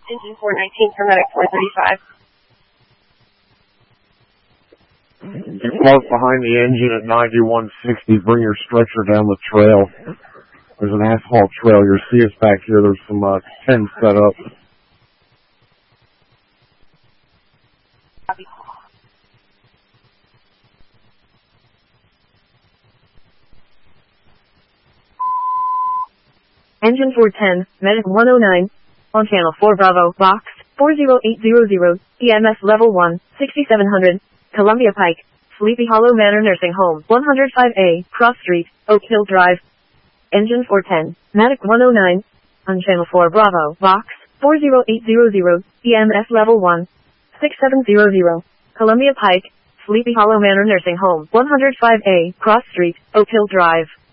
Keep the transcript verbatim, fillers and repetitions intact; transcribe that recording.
Engine four nineteen, paramedic four thirty-five. Get close behind the engine at ninety-one sixty. Bring your stretcher down the trail. There's an asphalt trail. You'll see us back here. There's some uh, tents set up. Copy. Engine four ten, Medic one oh nine, on channel four Bravo, box four zero eight zero zero, E M S level one, sixty-seven hundred, Columbia Pike, Sleepy Hollow Manor Nursing Home, one oh five A, Cross Street, Oak Hill Drive. Engine four ten, Medic one oh nine, on channel four Bravo, box four zero eight zero zero, E M S level one, six seven zero zero, Columbia Pike, Sleepy Hollow Manor Nursing Home, one oh five A, Cross Street, Oak Hill Drive.